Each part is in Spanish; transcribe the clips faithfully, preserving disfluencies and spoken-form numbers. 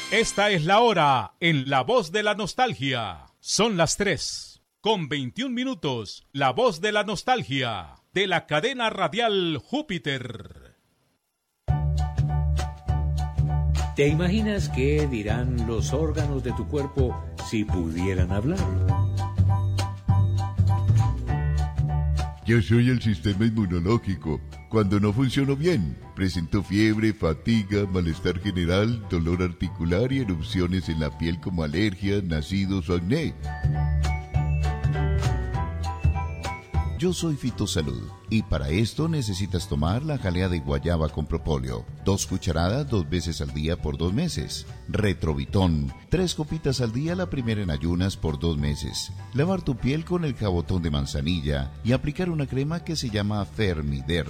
Esta es la hora en La Voz de la Nostalgia. Son las tres, con veintiún minutos. La Voz de la Nostalgia, de la cadena radial Júpiter. ¿Te imaginas qué dirán los órganos de tu cuerpo si pudieran hablar? Yo soy el sistema inmunológico. Cuando no funciono bien, presento fiebre, fatiga, malestar general, dolor articular y erupciones en la piel como alergia, nacidos o acné. Yo soy Fitosalud y para esto necesitas tomar la jalea de guayaba con propóleo, dos cucharadas dos veces al día por dos meses. Retrovitón, tres copitas al día, la primera en ayunas por dos meses. Lavar tu piel con el jabotón de manzanilla y aplicar una crema que se llama Fermider.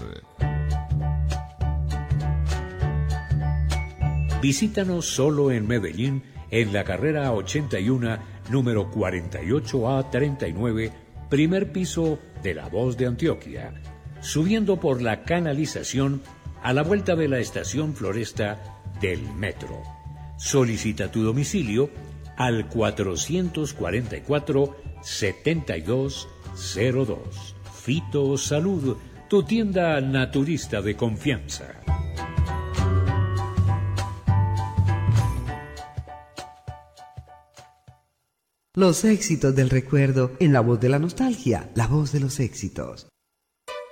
Visítanos solo en Medellín, en la carrera ochenta y uno, número cuarenta y ocho A treinta y nueve, primer piso de La Voz de Antioquia, subiendo por la canalización a la vuelta de la estación Floresta del metro. Solicita tu domicilio al cuatrocientos cuarenta y cuatro, setenta y dos cero dos. Fitosalud, tu tienda naturista de confianza. Los éxitos del recuerdo en La Voz de la Nostalgia, la voz de los éxitos.